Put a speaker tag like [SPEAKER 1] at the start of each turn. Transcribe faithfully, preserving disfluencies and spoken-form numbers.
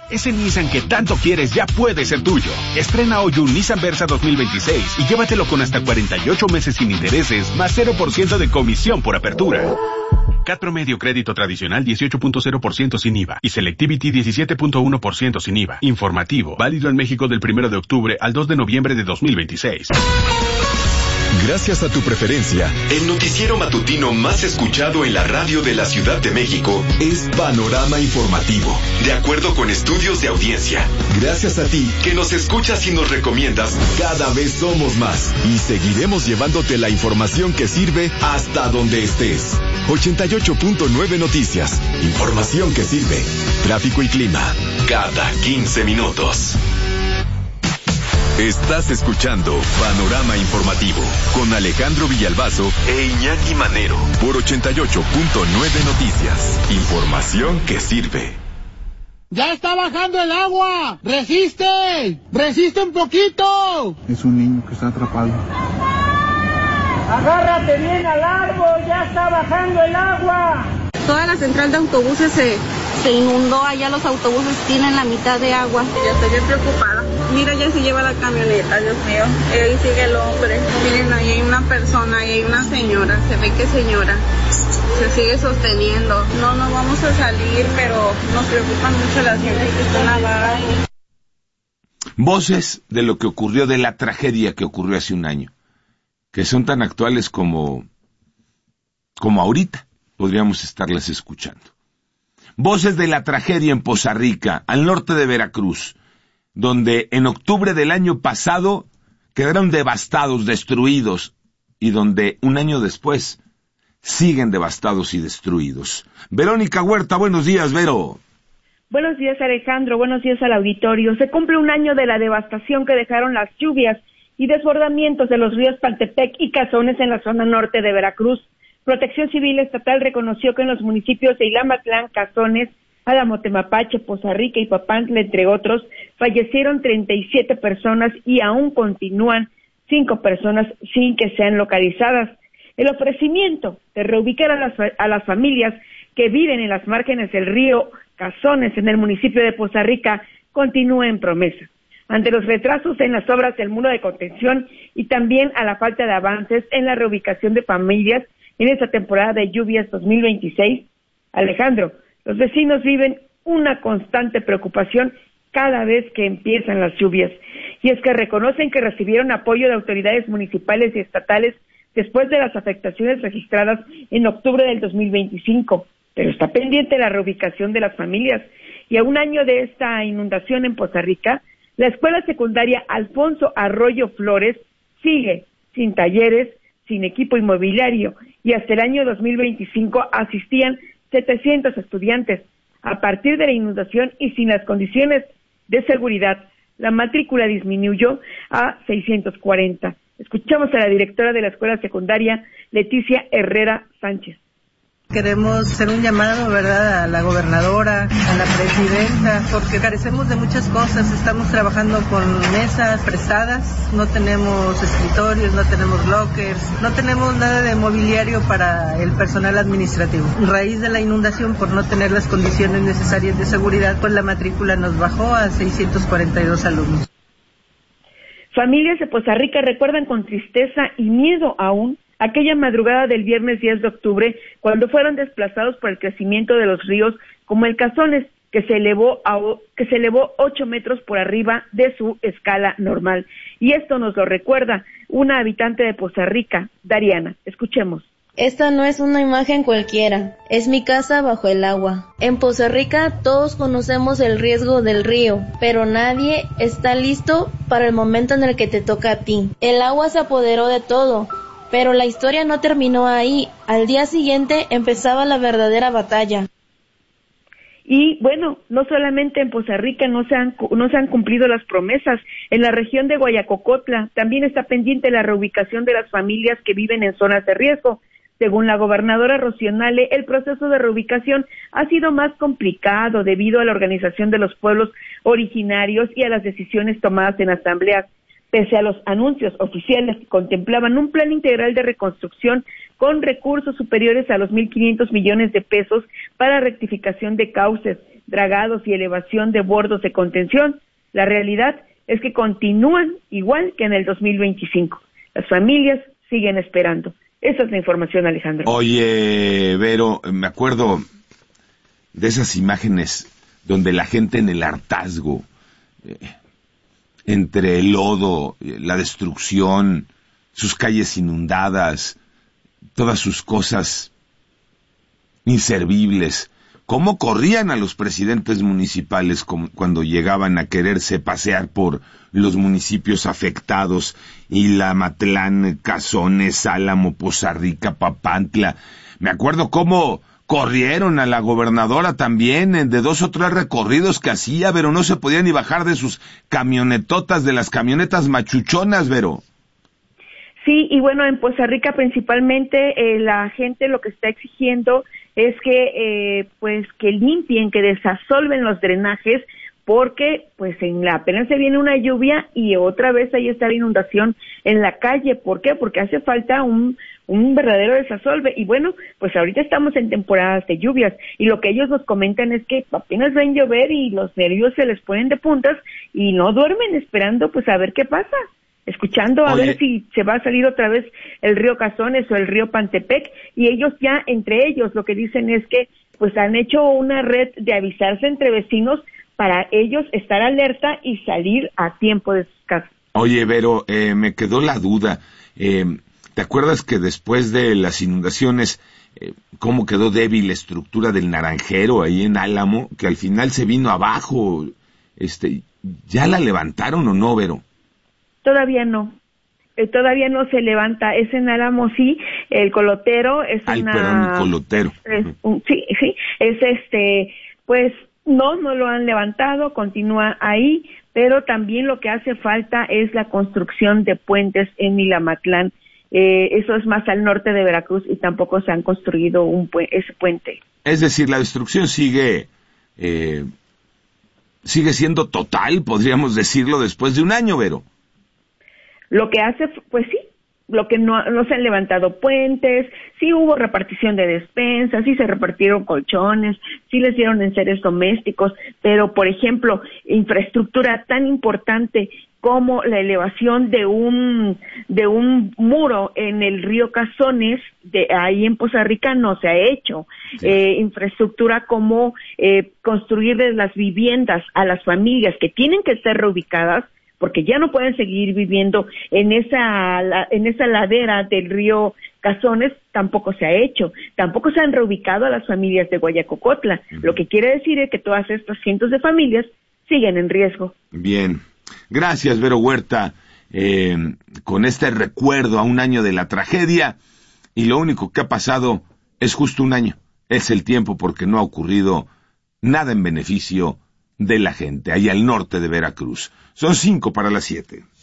[SPEAKER 1] Ese Nissan que tanto quieres ya puede ser tuyo. Estrena hoy un Nissan Versa dos mil veintiséis y llévatelo con hasta cuarenta y ocho meses sin intereses, más cero por ciento de comisión por apertura. C A T promedio crédito tradicional dieciocho punto cero por ciento sin I V A y Selectivity diecisiete punto uno por ciento sin I V A. Informativo, válido en México del primero de octubre al dos de noviembre de dos mil veintiséis.
[SPEAKER 2] Gracias a tu preferencia, el noticiero matutino más escuchado en la radio de la Ciudad de México es Panorama Informativo, de acuerdo con estudios de audiencia. Gracias a ti, que nos escuchas y nos recomiendas, cada vez somos más y seguiremos llevándote la información que sirve hasta donde estés. ochenta y ocho punto nueve Noticias, información que sirve. Tráfico y clima, cada quince minutos. Estás escuchando Panorama Informativo con Alejandro Villalbazo e Iñaki Manero por ochenta y ocho punto nueve Noticias. Información que sirve.
[SPEAKER 3] ¡Ya está bajando el agua! ¡Resiste! ¡Resiste un poquito!
[SPEAKER 4] Es un niño que está atrapado.
[SPEAKER 5] ¡Agárrate bien al árbol! ¡Ya está bajando el agua!
[SPEAKER 6] Toda la central de autobuses se, se inundó, allá los autobuses tienen la mitad de agua. Ya estoy bien preocupada. Mira, ya se lleva la camioneta, Dios mío. Ahí sigue el hombre. Miren, ahí hay una persona, ahí hay una señora. Se ve que señora se sigue sosteniendo. No, no vamos a salir, pero nos preocupan mucho las gentes que están abajo.
[SPEAKER 7] Voces de lo que ocurrió, de la tragedia que ocurrió hace un año, que son tan actuales como, como ahorita podríamos estarlas escuchando. Voces de la tragedia en Poza Rica, al norte de Veracruz, donde en octubre del año pasado quedaron devastados, destruidos, y donde un año después siguen devastados y destruidos. Verónica Huerta, buenos días, Vero.
[SPEAKER 8] Buenos días, Alejandro, buenos días al auditorio. Se cumple un año de la devastación que dejaron las lluvias y desbordamientos de los ríos Pantepec y Cazones en la zona norte de Veracruz. Protección Civil Estatal reconoció que en los municipios de Ilamatlán, Cazones, Álamo-Temapache, Poza Rica y Papantla, entre otros, fallecieron treinta y siete personas y aún continúan cinco personas sin que sean localizadas. El ofrecimiento de reubicar a las, a las familias que viven en las márgenes del río Cazones, en el municipio de Poza Rica, continúa en promesa. Ante los retrasos en las obras del muro de contención y también a la falta de avances en la reubicación de familias en esta temporada de lluvias dos mil veintiséis, Alejandro, los vecinos viven una constante preocupación cada vez que empiezan las lluvias, y es que reconocen que recibieron apoyo de autoridades municipales y estatales después de las afectaciones registradas en octubre del dos mil veinticinco, pero está pendiente la reubicación de las familias, y a un año de esta inundación en Poza Rica, la escuela secundaria Alfonso Arroyo Flores sigue sin talleres, sin equipo inmobiliario, y hasta el año dos mil veinticinco asistían setecientos estudiantes. A partir de la inundación y sin las condiciones de seguridad, la matrícula disminuyó a seiscientos cuarenta. Escuchamos a la directora de la escuela secundaria, Leticia Herrera Sánchez.
[SPEAKER 9] Queremos hacer un llamado, ¿verdad?, a la gobernadora, a la presidenta, porque carecemos de muchas cosas. Estamos trabajando con mesas prestadas, no tenemos escritorios, no tenemos lockers, no tenemos nada de mobiliario para el personal administrativo. A raíz de la inundación, por no tener las condiciones necesarias de seguridad, pues la matrícula nos bajó a seiscientos cuarenta y dos alumnos.
[SPEAKER 8] Familias de Poza Rica recuerdan con tristeza y miedo aún aquella madrugada del viernes diez de octubre, cuando fueron desplazados por el crecimiento de los ríos, como el Cazones, que se elevó a, que se elevó ocho metros por arriba de su escala normal. Y esto nos lo recuerda una habitante de Poza Rica, Dariana. Escuchemos.
[SPEAKER 10] Esta no es una imagen cualquiera, es mi casa bajo el agua. En Poza Rica todos conocemos el riesgo del río, pero nadie está listo para el momento en el que te toca a ti. El agua se apoderó de todo, pero la historia no terminó ahí. Al día siguiente empezaba la verdadera batalla.
[SPEAKER 8] Y bueno, no solamente en Poza Rica no se han, no se han cumplido las promesas. En la región de Guayacocotla también está pendiente la reubicación de las familias que viven en zonas de riesgo. Según la gobernadora Rocío Nale, el proceso de reubicación ha sido más complicado debido a la organización de los pueblos originarios y a las decisiones tomadas en asambleas. Pese a los anuncios oficiales que contemplaban un plan integral de reconstrucción con recursos superiores a los mil quinientos millones de pesos para rectificación de cauces, dragados y elevación de bordos de contención. La realidad es que continúan igual que en el dos mil veinticinco. Las familias siguen esperando. Esa es la información, Alejandro.
[SPEAKER 7] Oye, Vero, me acuerdo de esas imágenes donde la gente en el hartazgo, eh, entre el lodo, eh, la destrucción, sus calles inundadas, todas sus cosas inservibles, cómo corrían a los presidentes municipales cuando llegaban a quererse pasear por los municipios afectados, Ilamatlán, Cazones, Álamo, Poza Rica, Papantla. Me acuerdo cómo corrieron a la gobernadora también de dos o tres recorridos que hacía, pero no se podía ni bajar de sus camionetotas, de las camionetas machuchonas, Vero.
[SPEAKER 8] Sí, y bueno, en Poza Rica principalmente eh, la gente lo que está exigiendo es que eh, pues que limpien, que desasolven los drenajes, porque pues en la apenas se viene una lluvia y otra vez ahí está la inundación en la calle. ¿Por qué? Porque hace falta un un verdadero desasolve. Y bueno, pues ahorita estamos en temporadas de lluvias y lo que ellos nos comentan es que apenas ven llover y los nervios se les ponen de puntas y no duermen esperando pues a ver qué pasa, escuchando a Oye. ver si se va a salir otra vez el río Cazones o el río Pantepec, y ellos ya, entre ellos, lo que dicen es que pues han hecho una red de avisarse entre vecinos para ellos estar alerta y salir a tiempo de sus casas.
[SPEAKER 7] Oye, Vero, eh, me quedó la duda. Eh, ¿te acuerdas que después de las inundaciones, eh, cómo quedó débil la estructura del Naranjero ahí en Álamo, que al final se vino abajo? Este, ¿ya la levantaron o no, Vero?
[SPEAKER 8] Todavía no. Eh, todavía no se levanta. Es en Álamo, sí. El Colotero es
[SPEAKER 7] Ay,
[SPEAKER 8] una...
[SPEAKER 7] perdón, el Colotero.
[SPEAKER 8] Es un, sí, sí. Es este, pues, no, no lo han levantado, continúa ahí, pero también lo que hace falta es la construcción de puentes en Ilamatlán. Eh, eso es más al norte de Veracruz y tampoco se han construido un pu- ese puente.
[SPEAKER 7] Es decir, la destrucción sigue... Eh, sigue siendo total, podríamos decirlo, después de un año, Vero.
[SPEAKER 8] Lo que hace, pues sí, lo que no, no se han levantado puentes, sí hubo repartición de despensas, sí se repartieron colchones, sí les dieron enseres domésticos, pero por ejemplo, infraestructura tan importante como la elevación de un de un muro en el río Cazones, de ahí en Poza Rica, no se ha hecho. Sí. Eh, infraestructura como eh, construirles las viviendas a las familias que tienen que ser reubicadas, porque ya no pueden seguir viviendo en esa en esa ladera del río Cazones, tampoco se ha hecho. Tampoco se han reubicado a las familias de Guayacocotla. Uh-huh. Lo que quiere decir es que todas estas cientos de familias siguen en riesgo.
[SPEAKER 7] Bien. Gracias, Vero Huerta, eh, con este recuerdo a un año de la tragedia, y lo único que ha pasado es justo un año. Es el tiempo porque no ha ocurrido nada en beneficio de la gente, ahí al norte de Veracruz. Son cinco para las siete.